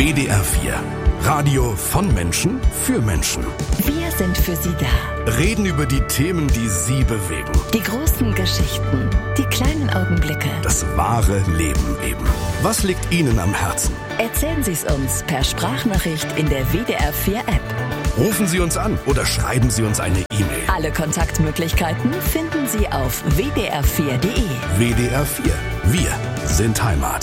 WDR 4. Radio von Menschen für Menschen. Wir sind für Sie da. Reden über die Themen, die Sie bewegen. Die großen Geschichten, die kleinen Augenblicke. Das wahre Leben eben. Was liegt Ihnen am Herzen? Erzählen Sie es uns per Sprachnachricht in der WDR 4 App. Rufen Sie uns an oder schreiben Sie uns eine E-Mail. Alle Kontaktmöglichkeiten finden Sie auf wdr4.de. WDR 4. Wir sind Heimat.